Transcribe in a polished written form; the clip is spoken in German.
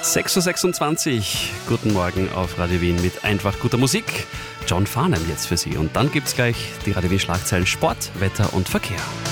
6.26 Uhr, guten Morgen auf Radio Wien mit einfach guter Musik. John Farnham jetzt für Sie. Und dann gibt's gleich die Radio Wien Schlagzeilen Sport, Wetter und Verkehr.